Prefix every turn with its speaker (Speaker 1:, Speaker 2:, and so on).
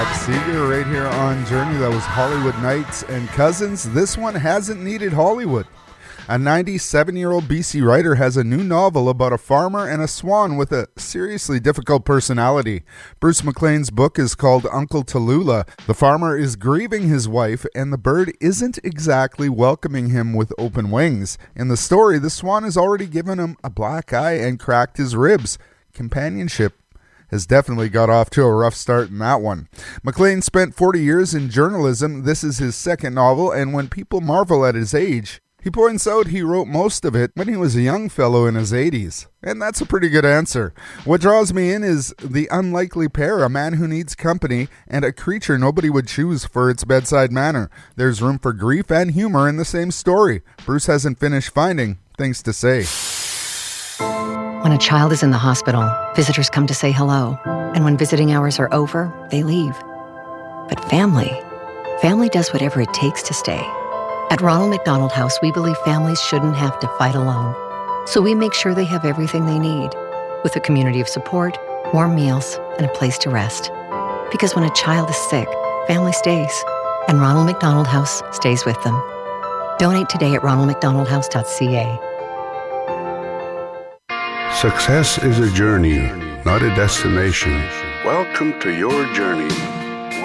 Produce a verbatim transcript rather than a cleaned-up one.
Speaker 1: Seeger right here on Journey. That was Hollywood Nights and Cousins. This one hasn't needed Hollywood. A ninety-seven-year-old B C writer has a new novel about a farmer and a swan with a seriously difficult personality. Bruce McLean's book is called Uncle Tallulah. The farmer is grieving his wife, and the bird isn't exactly welcoming him with open wings. In the story, the swan has already given him a black eye and cracked his ribs. Companionship has definitely got off to a rough start in that one. McLean spent forty years in journalism. This is his second novel, and when people marvel at his age, he points out he wrote most of it when he was a young fellow in his eighties. And that's a pretty good answer. What draws me in is the unlikely pair, a man who needs company and a creature nobody would choose for its bedside manner. There's room for grief and humor in the same story. Bruce hasn't finished finding things to say.
Speaker 2: When a child is in the hospital, visitors come to say hello. And when visiting hours are over, they leave. But family, family does whatever it takes to stay. At Ronald McDonald House, we believe families shouldn't have to fight alone. So we make sure they have everything they need, with a community of support, warm meals, and a place to rest. Because when a child is sick, family stays. And Ronald McDonald House stays with them. Donate today at ronald mcdonald house dot c a.
Speaker 3: Success is a journey, not a destination. Welcome to your journey.